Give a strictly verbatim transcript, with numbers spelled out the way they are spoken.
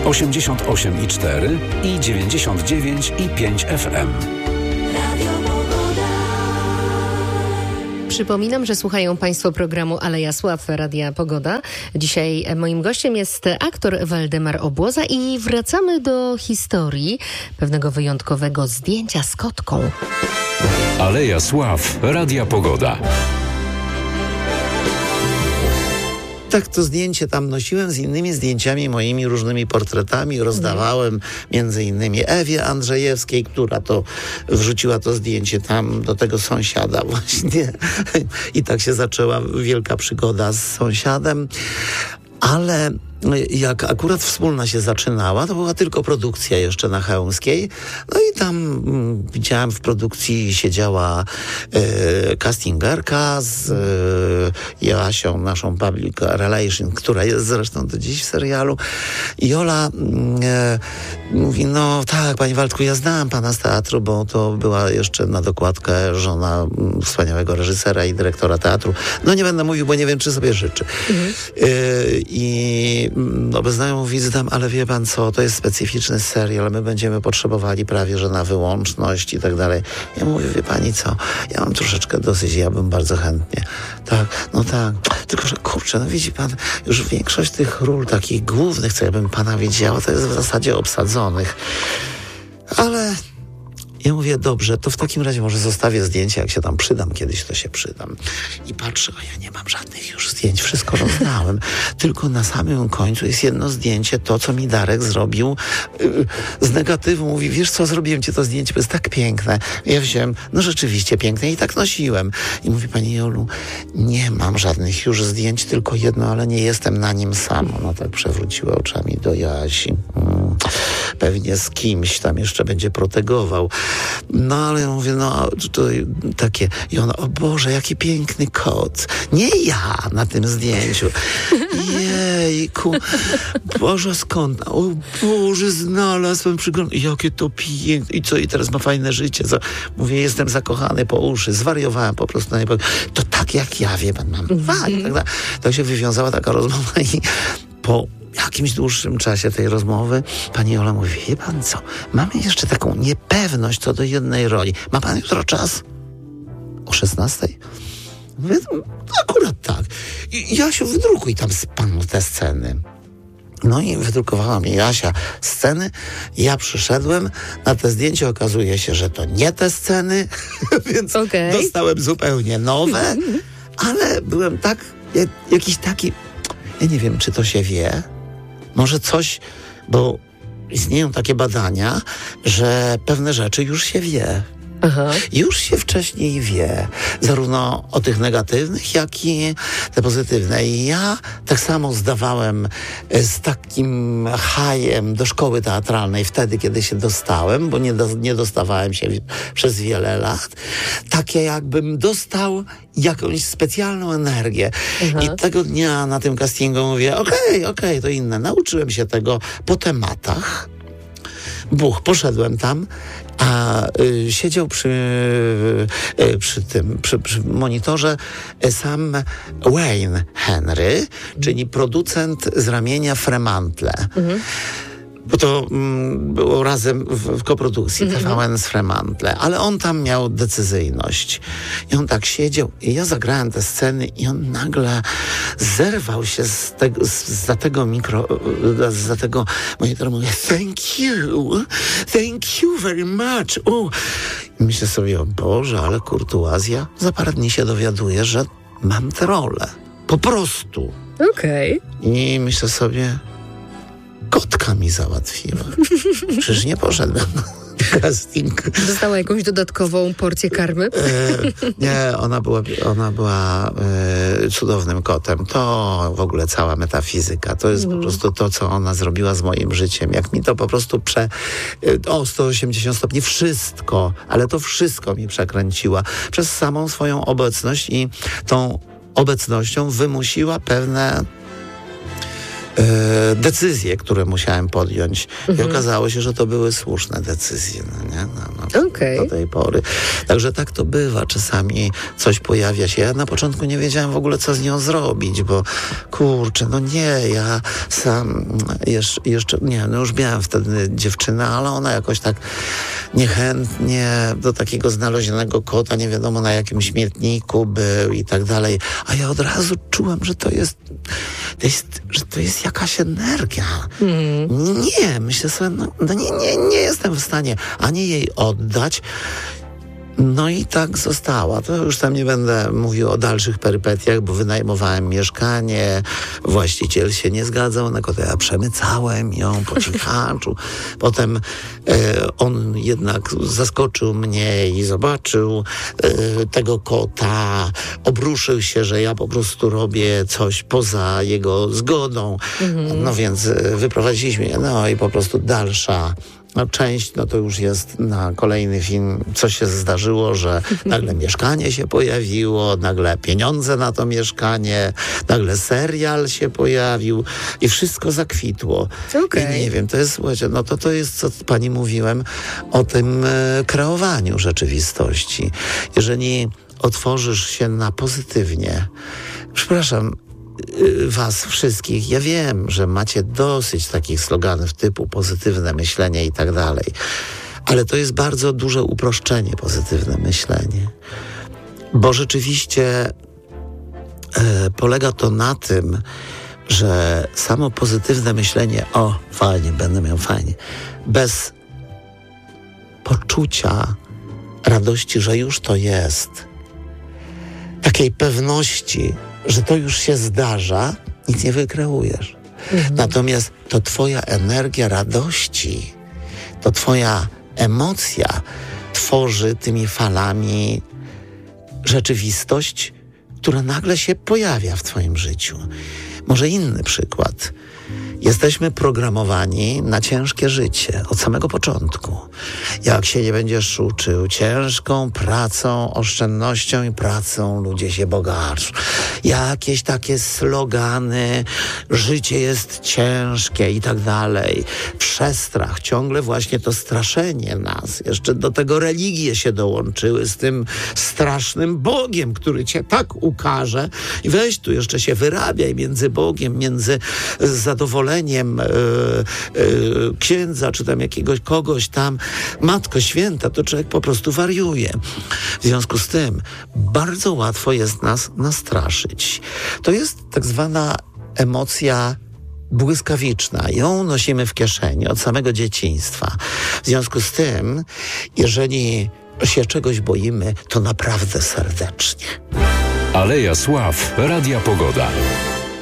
osiemdziesiąt osiem i cztery i dziewięćdziesiąt dziewięć i pięć F M. Przypominam, że słuchają Państwo programu Aleja Sław Radia Pogoda. Dzisiaj moim gościem jest aktor Waldemar Obłoza i wracamy do historii pewnego wyjątkowego zdjęcia z kotką. Aleja Sław Radia Pogoda. Tak, to zdjęcie tam nosiłem z innymi zdjęciami, moimi różnymi portretami. Rozdawałem między innymi Ewie Andrzejewskiej, która to wrzuciła to zdjęcie tam do tego sąsiada właśnie. I tak się zaczęła wielka przygoda z sąsiadem. Ale jak akurat wspólna się zaczynała, to była tylko produkcja jeszcze na Chełmskiej. No i tam mm, widziałem w produkcji siedziała e, castingerka z e, Joasią, naszą public relation, która jest zresztą do dziś w serialu. I Ola e, mówi, no tak, panie Waldku, ja znam pana z teatru, bo to była jeszcze na dokładkę żona m, wspaniałego reżysera i dyrektora teatru. No nie będę mówił, bo nie wiem, czy sobie życzy. Mhm. E, I no bez znajomych wizytam, ale wie pan co, to jest specyficzny serial, my będziemy potrzebowali prawie, że na wyłączność i tak dalej. Ja mówię, wie pani co, ja mam troszeczkę dosyć, ja bym bardzo chętnie. Tak, no tak, tylko że kurczę, no widzi pan, już większość tych ról takich głównych, co ja bym pana widziała, to jest w zasadzie obsadzonych. Ale ja mówię, dobrze, to w takim razie może zostawię zdjęcia, jak się tam przydam, kiedyś to się przydam. I patrzę, a ja nie mam żadnych już zdjęć, wszystko rozdałem. Tylko na samym końcu jest jedno zdjęcie, to co mi Darek zrobił yy, z negatywu. Mówi, wiesz co, zrobiłem ci to zdjęcie, bo jest tak piękne. Ja wziąłem, no rzeczywiście piękne i tak nosiłem. I mówi, pani Jolu, nie mam żadnych już zdjęć, tylko jedno, ale nie jestem na nim sam. Ona tak przewróciła oczami do Joasi. Hmm. Pewnie z kimś tam jeszcze będzie protegował. No ale ja mówię, no to takie. I ona, o Boże, jaki piękny kot. Nie ja na tym zdjęciu. Jejku. Boże, skąd? O Boże, znalazłem przygląd. Jakie to piękne. I co? I teraz ma fajne życie. Co? Mówię, jestem zakochany po uszy. Zwariowałem po prostu. To tak jak ja, wie pan, mam fajnie. Tak, tak się wywiązała taka rozmowa i po jakimś dłuższym czasie tej rozmowy pani Ola mówi, wie pan co, mamy jeszcze taką niepewność co do jednej roli. Ma pan jutro czas? O szesnastej? Mówię, no, akurat tak. I Jasiu, wydrukuj tam z panu te sceny. No i wydrukowała mi Jasia sceny. Ja przyszedłem na te zdjęcie. Okazuje się, że to nie te sceny, więc okay. Dostałem zupełnie nowe, ale byłem tak, jak, jakiś taki, ja nie wiem, czy to się wie, może coś, bo istnieją takie badania, że pewne rzeczy już się wie. Aha. Już się wcześniej wie, zarówno o tych negatywnych, jak i te pozytywne. I ja tak samo zdawałem z takim hajem do szkoły teatralnej wtedy, kiedy się dostałem, bo nie, do, nie dostawałem się przez wiele lat. Takie jakbym dostał jakąś specjalną energię. Aha. I tego dnia na tym castingu mówię, okej, okay, okej, okay, to inne. Nauczyłem się tego po tematach. Buch, poszedłem tam, a y, siedział przy, y, przy tym, przy, przy monitorze sam Wayne Henry, czyli producent z ramienia Fremantle. Mhm. Bo to mm, było razem w, w koprodukcji mm-hmm. T V N z Fremantle, ale on tam miał decyzyjność. I on tak siedział i ja zagrałem te sceny i on nagle zerwał się z tego, z, za tego mikro, za tego monitora, mówię, thank you, thank you very much. O. I myślę sobie, o Boże, ale kurtuazja. Za parę dni się dowiaduję, że mam tę rolę. Po prostu. Okej. Okay. I myślę sobie, kotka mi załatwiła. Przecież nie poszedłem na casting. Dostała jakąś dodatkową porcję karmy? E, nie, ona była, ona była e, cudownym kotem. To w ogóle cała metafizyka. To jest mm. po prostu to, co ona zrobiła z moim życiem. Jak mi to po prostu prze... E, o, sto osiemdziesiąt stopni. Wszystko, ale to wszystko mi przekręciła. Przez samą swoją obecność i tą obecnością wymusiła pewne e, decyzje, które musiałem podjąć. Mhm. I okazało się, że to były słuszne decyzje. No, nie? No, no, okay. Do tej pory. Także tak to bywa. Czasami coś pojawia się. Ja na początku nie wiedziałem w ogóle, co z nią zrobić, bo kurczę, no nie, ja sam jeszcze, jeszcze nie, no już miałem wtedy dziewczynę, ale ona jakoś tak niechętnie do takiego znalezionego kota, nie wiadomo na jakim śmietniku był i tak dalej. A ja od razu czułem, że to jest, to jest że to jest jakaś energia. Mm. Nie, myślę sobie, no, no nie, nie, nie jestem w stanie ani jej oddać. No i tak została. To już tam nie będę mówił o dalszych perypetiach, bo wynajmowałem mieszkanie, właściciel się nie zgadzał, na to ja przemycałem ją po cichaczu. Potem e, on jednak zaskoczył mnie i zobaczył e, tego kota, obruszył się, że ja po prostu robię coś poza jego zgodą. Mhm. No więc e, wyprowadziliśmy je, no i po prostu dalsza No, część, no to już jest na kolejny film, co się zdarzyło, że nagle mieszkanie się pojawiło, nagle pieniądze na to mieszkanie, nagle serial się pojawił i wszystko zakwitło. Okay. I nie wiem, to jest, słuchajcie, no to to jest, co pani mówiłem, o tym e, kreowaniu rzeczywistości. Jeżeli otworzysz się na pozytywnie, przepraszam, was wszystkich. Ja wiem, że macie dosyć takich sloganów typu pozytywne myślenie i tak dalej, ale to jest bardzo duże uproszczenie, pozytywne myślenie. Bo rzeczywiście e, polega to na tym, że samo pozytywne myślenie, o, fajnie, będę miał fajnie, bez poczucia radości, że już to jest, takiej pewności, że to już się zdarza, nic nie wykreujesz. Mhm. Natomiast to twoja energia radości, to twoja emocja tworzy tymi falami rzeczywistość, która nagle się pojawia w twoim życiu. Może inny przykład. Jesteśmy programowani na ciężkie życie od samego początku. Jak się nie będziesz uczył ciężką pracą, oszczędnością i pracą, ludzie się bogacą. Jakieś takie slogany, życie jest ciężkie i tak dalej. Przestrach, ciągle właśnie to straszenie nas. Jeszcze do tego religie się dołączyły z tym strasznym Bogiem, który cię tak ukaże i weź tu jeszcze się wyrabiaj między Bogiem, między zadowoleniem e, e, księdza, czy tam jakiegoś kogoś tam. Matko Święta, to człowiek po prostu wariuje. W związku z tym bardzo łatwo jest nas nastraszyć. To jest tak zwana emocja błyskawiczna. Ją nosimy w kieszeni od samego dzieciństwa. W związku z tym, jeżeli się czegoś boimy, to naprawdę serdecznie. Aleja Sław, Radia Pogoda.